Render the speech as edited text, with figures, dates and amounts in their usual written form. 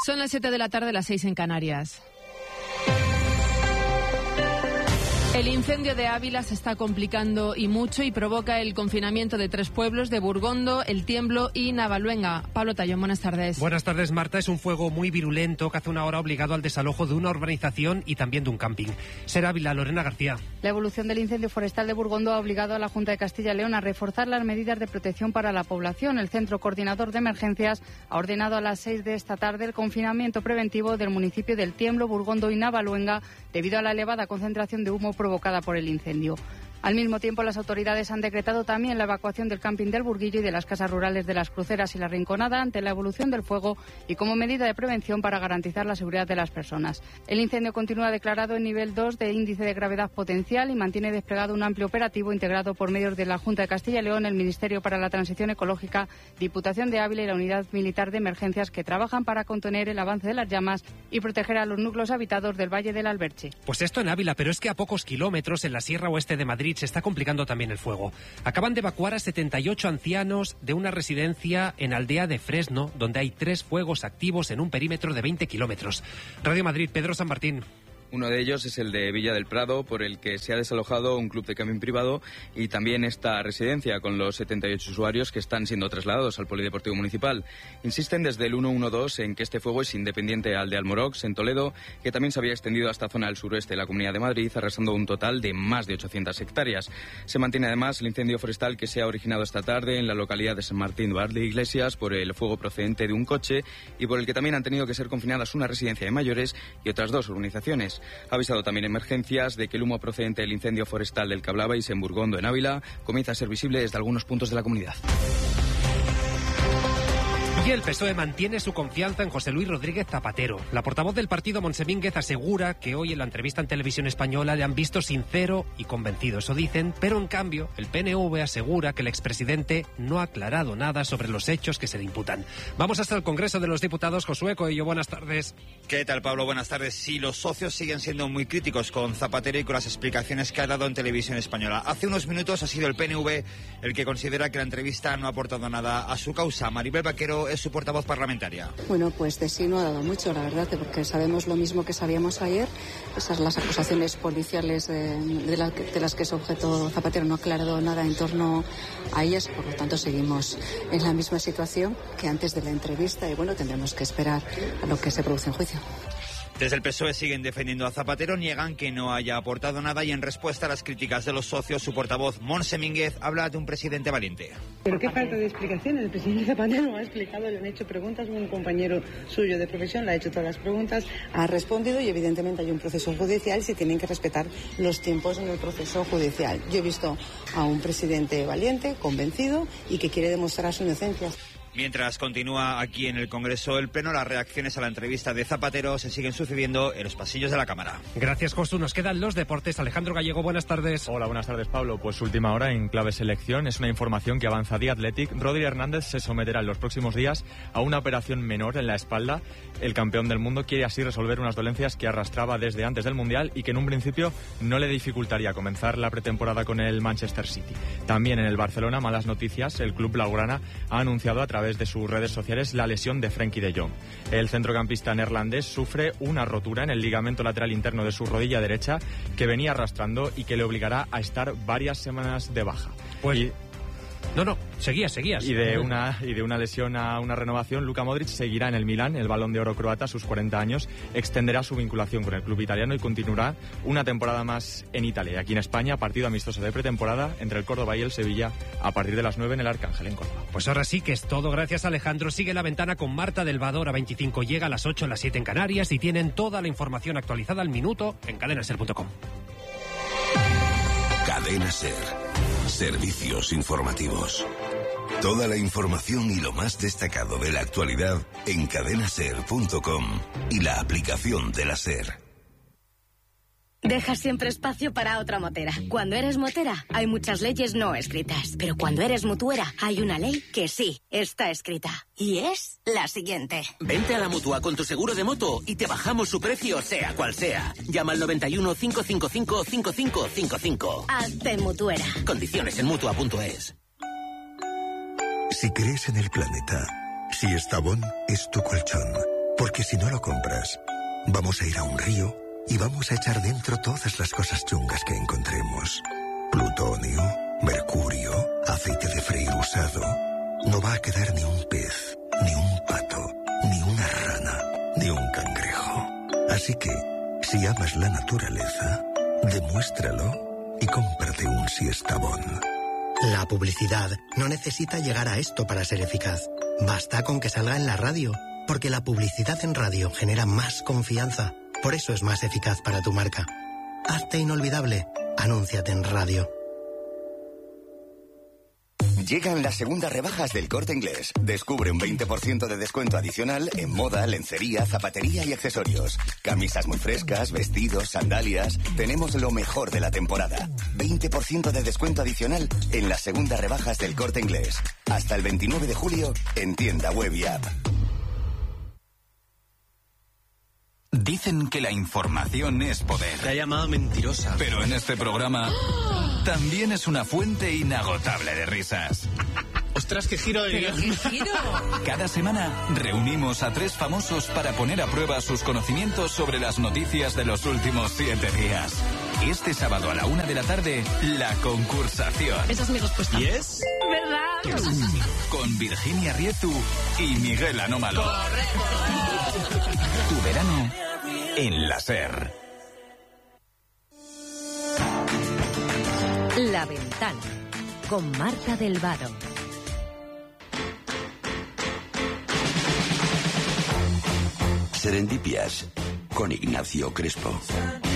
Son las 7 de la tarde, las 6 en Canarias. El incendio de Ávila se está complicando y mucho y provoca el confinamiento de 3 pueblos de Burgondo, El Tiemblo y Navaluenga. Pablo Tallón, buenas tardes. Buenas tardes, Marta. Es un fuego muy virulento que hace una hora obligado al desalojo de una urbanización y también de un camping. Ser Ávila, Lorena García. La evolución del incendio forestal de Burgondo ha obligado a la Junta de Castilla y León a reforzar las medidas de protección para la población. El Centro Coordinador de Emergencias ha ordenado a las 6 de esta tarde el confinamiento preventivo del municipio del Tiemblo, Burgondo y Navaluenga debido a la elevada concentración de humo provocada por el incendio. Al mismo tiempo, las autoridades han decretado también la evacuación del camping del Burguillo y de las casas rurales de Las Cruceras y La Rinconada ante la evolución del fuego y como medida de prevención para garantizar la seguridad de las personas. El incendio continúa declarado en nivel 2 de índice de gravedad potencial y mantiene desplegado un amplio operativo integrado por medios de la Junta de Castilla y León, el Ministerio para la Transición Ecológica, Diputación de Ávila y la Unidad Militar de Emergencias, que trabajan para contener el avance de las llamas y proteger a los núcleos habitados del Valle del Alberche. Pues esto en Ávila, pero es que a pocos kilómetros, en la Sierra Oeste de Madrid, se está complicando también el fuego. Acaban de evacuar a 78 ancianos de una residencia en Aldea de Fresno, donde hay 3 fuegos activos en un perímetro de 20 kilómetros. Radio Madrid, Pedro San Martín. Uno de ellos es el de Villa del Prado, por el que se ha desalojado un club de camping privado y también esta residencia con los 78 usuarios que están siendo trasladados al Polideportivo Municipal. Insisten desde el 112 en que este fuego es independiente al de Almorox, en Toledo, que también se había extendido hasta zona del suroeste de la Comunidad de Madrid, arrasando un total de más de 800 hectáreas. Se mantiene además el incendio forestal que se ha originado esta tarde en la localidad de San Martín de Bar de Iglesias por el fuego procedente de un coche y por el que también han tenido que ser confinadas una residencia de mayores y otras 2 urbanizaciones. Ha avisado también Emergencias de que el humo procedente del incendio forestal del que hablabais en Burgondo, en Ávila, comienza a ser visible desde algunos puntos de la comunidad. Y el PSOE mantiene su confianza en José Luis Rodríguez Zapatero. La portavoz del partido, Montse Mínguez, asegura que hoy en la entrevista en Televisión Española le han visto sincero y convencido, eso dicen, pero en cambio el PNV asegura que el expresidente no ha aclarado nada sobre los hechos que se le imputan. Vamos hasta el Congreso de los Diputados. Josué Coello, buenas tardes. ¿Qué tal, Pablo? Buenas tardes. Sí, los socios siguen siendo muy críticos con Zapatero y con las explicaciones que ha dado en Televisión Española. Hace unos minutos ha sido el PNV el que considera que la entrevista no ha aportado nada a su causa. Maribel Vaquero es su portavoz parlamentaria. Bueno, pues de sí no ha dado mucho, la verdad, porque sabemos lo mismo que sabíamos ayer. Esas las acusaciones policiales de las que es objeto Zapatero no ha aclarado nada en torno a ellas, por lo tanto seguimos en la misma situación que antes de la entrevista y bueno, tendremos que esperar a lo que se produce en juicio. Desde el PSOE siguen defendiendo a Zapatero, niegan que no haya aportado nada y en respuesta a las críticas de los socios, su portavoz Montse Mínguez habla de un presidente valiente. Pero qué falta de explicaciones. El presidente Zapatero ha explicado, le han hecho preguntas, un compañero suyo de profesión le ha hecho todas las preguntas, ha respondido y evidentemente hay un proceso judicial y se tienen que respetar los tiempos en el proceso judicial. Yo he visto a un presidente valiente, convencido y que quiere demostrar su inocencia. Mientras continúa aquí en el Congreso el Pleno, las reacciones a la entrevista de Zapatero se siguen sucediendo en los pasillos de la Cámara. Gracias, Josu. Nos quedan los deportes. Alejandro Gallego, buenas tardes. Hola, buenas tardes, Pablo. Pues última hora en clave selección. Es una información que avanza The Athletic. Rodri Hernández se someterá en los próximos días a una operación menor en la espalda. El campeón del mundo quiere así resolver unas dolencias que arrastraba desde antes del Mundial y que en un principio no le dificultaría comenzar la pretemporada con el Manchester City. También en el Barcelona, malas noticias. El club blaugrana ha anunciado a través de sus redes sociales la lesión de Frenkie de Jong. El centrocampista neerlandés sufre una rotura en el ligamento lateral interno de su rodilla derecha que venía arrastrando y que le obligará a estar varias semanas de baja. Seguías. Y de una lesión a una renovación, Luka Modric seguirá en el Milán, el Balón de Oro croata, a sus 40 años, extenderá su vinculación con el club italiano y continuará una temporada más en Italia. Y aquí en España, partido amistoso de pretemporada entre el Córdoba y el Sevilla a partir de las 9 en el Arcángel, en Córdoba. Pues ahora sí que es todo. Gracias, Alejandro. Sigue La Ventana con Marta del Vador a 25. Llega a las 8, a las 7 en Canarias y tienen toda la información actualizada al minuto en cadenaser.com. Cadena Ser. Servicios informativos. Toda la información y lo más destacado de la actualidad en cadenaser.com y la aplicación de la Ser. Deja siempre espacio para otra motera. Cuando eres motera, hay muchas leyes no escritas. Pero cuando eres mutuera, hay una ley que sí está escrita. Y es la siguiente. Vente a la Mutua con tu seguro de moto y te bajamos su precio, sea cual sea. Llama al 91 555 5555. Hazte mutuera. Condiciones en Mutua.es. Si crees en el planeta, si Estavón es tu colchón, Porque si no lo compras, vamos a ir a un río y vamos a echar dentro todas las cosas chungas que encontremos. Plutonio, mercurio, aceite de freír usado. No va a quedar ni un pez, ni un pato, ni una rana, ni un cangrejo. Así que, si amas la naturaleza, demuéstralo y cómprate un Siestabón. La publicidad no necesita llegar a esto para ser eficaz. Basta con que salga en la radio, porque la publicidad en radio genera más confianza. Por eso es más eficaz para tu marca. Hazte inolvidable. Anúnciate en radio. Llegan las segundas rebajas del Corte Inglés. Descubre un 20% de descuento adicional en moda, lencería, zapatería y accesorios. Camisas muy frescas, vestidos, sandalias. Tenemos lo mejor de la temporada. 20% de descuento adicional en las segundas rebajas del Corte Inglés. Hasta el 29 de julio en tienda web y app. Dicen que la información es poder. Te ha llamado mentirosa. Pero en este programa también es una fuente inagotable de risas. ¡Ostras, qué giro de guión! ¡Qué giro! Cada semana reunimos a 3 famosos para poner a prueba sus conocimientos sobre las noticias de los últimos 7 días. Este sábado a la 1 de la tarde, La Concursación. Esa es mi respuesta. ¿Y es? ¿Verdad? Con Virginia Riezu y Miguel Anómalo. Correcto. Tu verano en la SER. La Ventana, con Marta del Vado. Serendipias, con Ignacio Crespo.